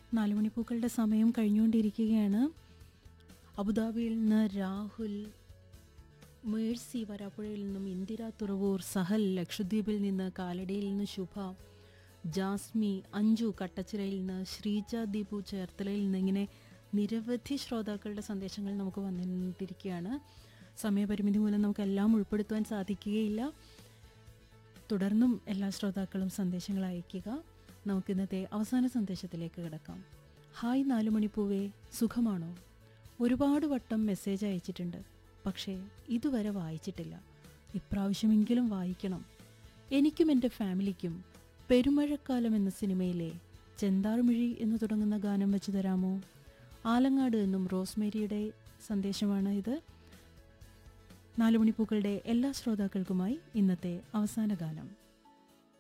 നാലുമണിപ്പൂക്കളുടെ സമയം കഴിഞ്ഞുകൊണ്ടിരിക്കുകയാണ്. അബുദാബിയിൽ നിന്ന് രാഹുൽ, മേഴ്സി വരാപ്പുഴയിൽ നിന്നും ഇന്ദിര തുറവൂർ, സഹൽ ലക്ഷദ്വീപിൽ നിന്ന്, കാലടിയിൽ നിന്ന് ശുഭ, ജാസ്മി, അഞ്ജു കട്ടച്ചിറയിൽ നിന്ന്, ശ്രീജ ദീപു ചേർത്തലയിൽ നിന്ന്, ഇങ്ങനെ നിരവധി ശ്രോതാക്കളുടെ സന്ദേശങ്ങൾ നമുക്ക് വന്നിരിക്കുകയാണ്. സമയപരിമിതി മൂലം നമുക്കെല്ലാം ഉൾപ്പെടുത്തുവാൻ സാധിക്കുകയില്ല. തുടർന്നും എല്ലാ ശ്രോതാക്കളും സന്ദേശങ്ങൾ അയയ്ക്കുക. നമുക്കിന്നത്തെ അവസാന സന്ദേശത്തിലേക്ക് കിടക്കാം. ഹായ് നാലുമണിപ്പൂവേ, സുഖമാണോ? ഒരുപാട് വട്ടം മെസ്സേജ് അയച്ചിട്ടുണ്ട്, പക്ഷേ ഇതുവരെ വായിച്ചിട്ടില്ല. ഇപ്രാവശ്യമെങ്കിലും വായിക്കണം. എനിക്കും എൻ്റെ ഫാമിലിക്കും പെരുമഴക്കാലം എന്ന സിനിമയിലെ ചെന്താർമിഴി എന്ന് തുടങ്ങുന്ന ഗാനം വെച്ച് തരാമോ? ആലങ്ങാട് എന്നും റോസ്മേരിയുടെ സന്ദേശമാണ് ഇത്. നാലുമണിപ്പൂക്കളുടെ എല്ലാ ശ്രോതാക്കൾക്കുമായി ഇന്നത്തെ അവസാന ഗാനം.